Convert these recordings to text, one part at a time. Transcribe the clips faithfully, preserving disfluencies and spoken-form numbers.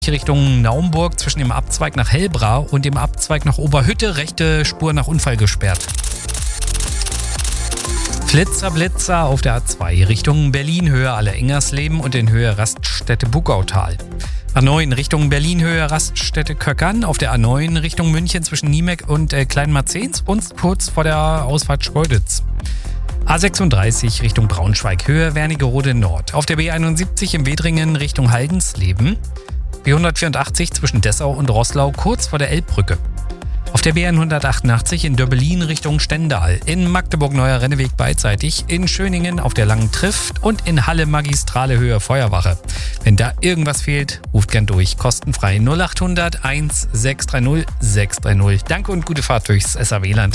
Richtung Naumburg zwischen dem Abzweig nach Hellbra und dem Abzweig nach Oberhütte. Rechte Spur nach Unfall gesperrt. Flitzer, Blitzer auf der A zwei Richtung Berlin, Höhe Alle-Engersleben und in Höhe Raststätte Buckautal. A neun Richtung Berlin, Höhe Raststätte Köckern. Auf der A neun Richtung München zwischen Niemek und äh, Kleinmarzens und kurz vor der Ausfahrt Schkeuditz. A sechsunddreißig Richtung Braunschweig, Höhe Wernigerode Nord. Auf der B einundsiebzig im Wedringen Richtung Haldensleben. B hundertvierundachtzig zwischen Dessau und Roßlau kurz vor der Elbbrücke. Auf der B hundertachtundachtzig in Döbbelin Richtung Stendal. In Magdeburg Neuer Renneweg beidseitig. In Schöningen auf der Langen Trift und in Halle Magistrale Höhe Feuerwache. Wenn da irgendwas fehlt, ruft gern durch. Kostenfrei null achthundert eins sechs drei null sechs drei null. Danke und gute Fahrt durchs S A W-Land.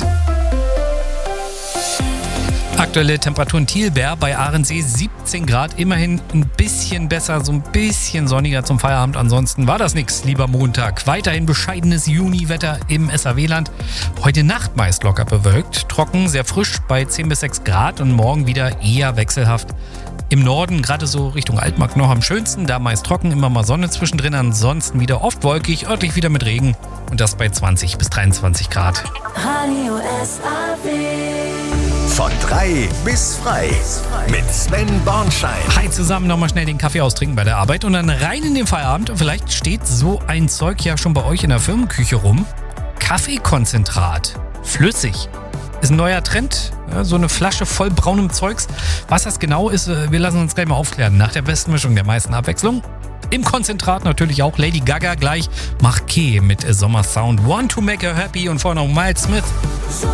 Aktuelle Temperaturen Thielberg bei Ahrensee siebzehn Grad, immerhin ein bisschen besser, so ein bisschen sonniger zum Feierabend. Ansonsten war das nix, lieber Montag. Weiterhin bescheidenes Juniwetter im S A W-Land. Heute Nacht meist locker bewölkt, trocken, sehr frisch bei zehn bis sechs Grad und morgen wieder eher wechselhaft. Im Norden, gerade so Richtung Altmark noch am schönsten, da meist trocken, immer mal Sonne zwischendrin, ansonsten wieder oft wolkig, örtlich wieder mit Regen und das bei zwanzig bis dreiundzwanzig Grad. Radio S A W. Von drei bis frei mit Sven Bornschein. Hi zusammen, nochmal schnell den Kaffee austrinken bei der Arbeit und dann rein in den Feierabend. Und vielleicht steht so ein Zeug ja schon bei euch in der Firmenküche rum. Kaffeekonzentrat. Flüssig. Ist ein neuer Trend. Ja, so eine Flasche voll braunem Zeugs. Was das genau ist, wir lassen uns gleich mal aufklären. Nach der besten Mischung der meisten Abwechslung. Im Konzentrat natürlich auch Lady Gaga gleich. Marquet mit Sommer Sound. One to make her happy und vorher noch Miles Smith.